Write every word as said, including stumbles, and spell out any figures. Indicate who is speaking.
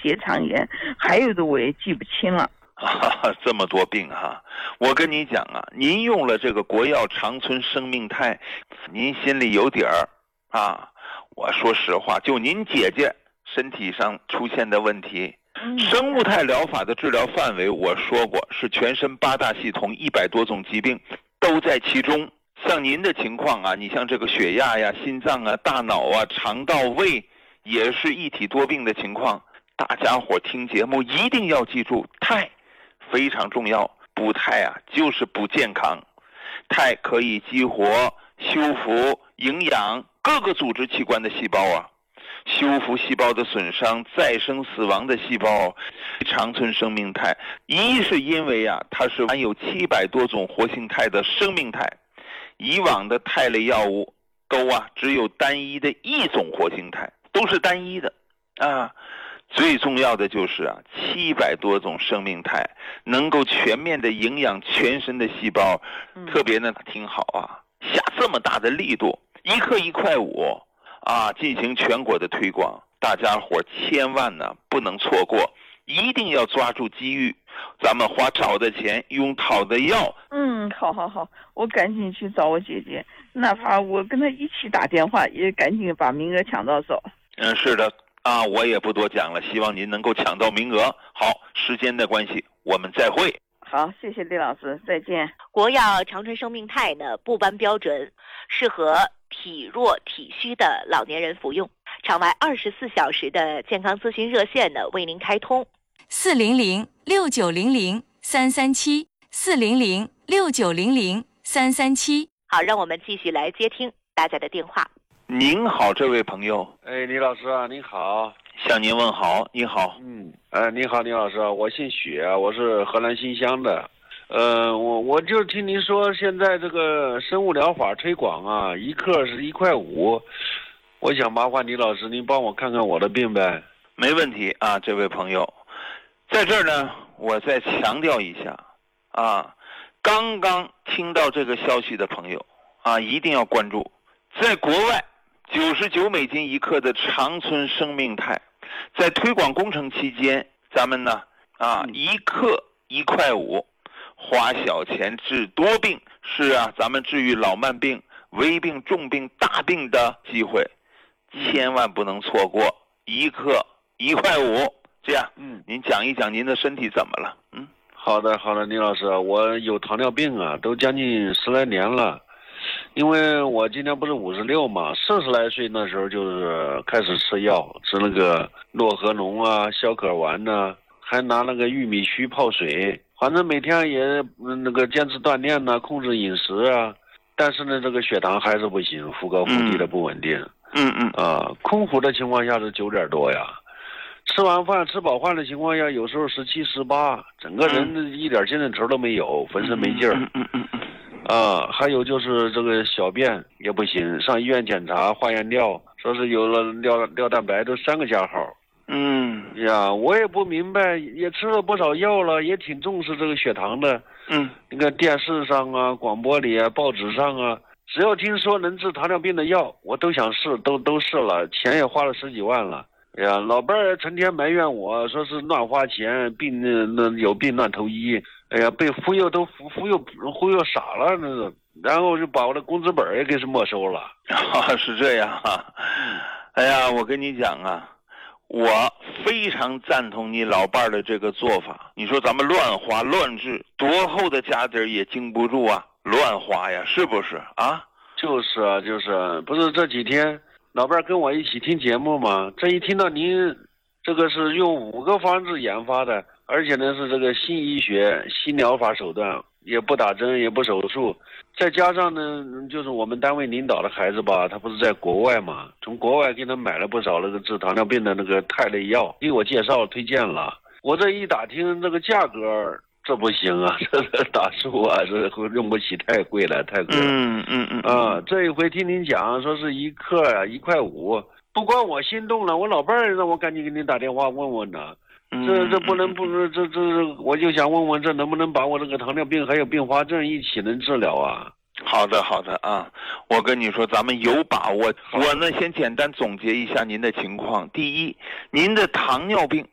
Speaker 1: 结肠炎，还有的我也记不清了。
Speaker 2: 啊，这么多病哈，我跟你讲啊，您用了这个国药长春生命肽，您心里有底儿啊。我说实话，就您姐姐身体上出现的问题，
Speaker 1: 嗯、
Speaker 2: 生物肽疗法的治疗范围我说过是全身八大系统一百多种疾病都在其中。像您的情况啊，你像这个血压呀、心脏啊、大脑啊、肠道、胃也是一体多病的情况。大家伙听节目一定要记住，肽非常重要，补肽啊就是补健康。肽可以激活、修复、营养各个组织器官的细胞啊，修复细胞的损伤、再生死亡的细胞。长春生命肽，一是因为啊它是含有七百多种活性肽的生命肽，以往的肽类药物都啊只有单一的一种活性肽，都是单一的啊。最重要的就是啊，七百多种生命肽能够全面的营养全身的细胞，特别呢挺好啊，下这么大的力度，一克一块五啊，进行全国的推广，大家伙千万呢不能错过，一定要抓住机遇，咱们花少的钱用讨的药。
Speaker 1: 嗯，好好好，我赶紧去找我姐姐，哪怕我跟她一起打电话，也赶紧把名额抢到手。
Speaker 2: 嗯，是的。啊，我也不多讲了，希望您能够抢到名额。好，时间的关系，我们再会。
Speaker 1: 好，谢谢李老师，再见。
Speaker 3: 国药长春生命肽呢，不颁标准，适合体弱体虚的老年人服用。场外二十四小时的健康咨询热线呢，为您开通
Speaker 4: 四零零六九零零三三七四零零六九零零三三七。
Speaker 3: 好，让我们继续来接听大家的电话。
Speaker 2: 您好，这位朋友。
Speaker 5: 哎，李老师啊，您好。
Speaker 2: 向您问好，你好。
Speaker 5: 嗯，呃，您好，李老师，我姓许，我是河南新乡的。呃，我我就听您说，现在这个生物疗法推广啊，一克是一块五。我想麻烦李老师，您帮我看看我的病呗。
Speaker 2: 没问题啊，这位朋友，在这儿呢，我再强调一下啊，刚刚听到这个消息的朋友啊，一定要关注，在国外。九十九美金一克的长春生命肽，在推广工程期间，咱们呢啊一克一块五，花小钱治多病，是啊，咱们治愈老慢病、微病、重病、大病的机会，千万不能错过。一克一块五，这样，嗯，您讲一讲您的身体怎么了？嗯，
Speaker 5: 好的，好的，李老师，我有糖尿病啊，都将近十来年了。因为我今年不是五十六嘛，四十来岁那时候就是开始吃药，吃那个洛和农啊、消渴丸呐、啊，还拿那个玉米须泡水，反正每天也那个坚持锻炼呐、啊，控制饮食啊。但是呢，这个血糖还是不行，忽高忽低的不稳定。
Speaker 2: 嗯嗯
Speaker 5: 啊，空腹的情况下是九点多呀，吃完饭吃饱饭的情况下，有时候十七、十八，整个人一点精神头都没有，浑身没劲儿。
Speaker 2: 嗯嗯嗯嗯。
Speaker 5: 啊，还有就是这个小便也不行，上医院检查化验尿，说是有了尿尿蛋白都三个加号。
Speaker 2: 嗯
Speaker 5: 呀，我也不明白，也吃了不少药了，也挺重视这个血糖的。
Speaker 2: 嗯，
Speaker 5: 那个电视上啊、广播里啊、报纸上啊，只要听说能治糖尿病的药，我都想试，都都试了，钱也花了十几万了。哎呀，老伴儿成天埋怨我说是乱花钱，病那有病乱投医。哎呀，被忽悠都忽忽悠忽悠傻了，那个，然后就把我的工资本也给是没收了。
Speaker 2: 啊，是这样啊。哎呀，我跟你讲啊，我非常赞同你老伴儿的这个做法。你说咱们乱花乱治，多厚的家底儿也经不住啊，乱花呀，是不是啊？
Speaker 5: 就是啊，就是不是这几天老伴儿跟我一起听节目嘛，这一听到您这个是用五个方子研发的。而且呢是这个新医学新疗法手段，也不打针也不手术，再加上呢就是我们单位领导的孩子吧，他不是在国外嘛，从国外给他买了不少那个治糖尿病的那个肽类药，给我介绍推荐了。我这一打听这个价格，这不行啊，这个打数啊，这用不起，太贵了，太贵了。
Speaker 2: 嗯嗯嗯
Speaker 5: 啊，这一回听您讲说是一克啊一块五，不光我心动了，我老伴儿让我赶紧给您打电话问问呢。这这不能不能这这，我就想问问，这能不能把我这个糖尿病还有并发症一起能治疗啊？
Speaker 2: 好的好的啊，我跟你说，咱们有把握。我呢先简单总结一下您的情况。第一，您的糖尿病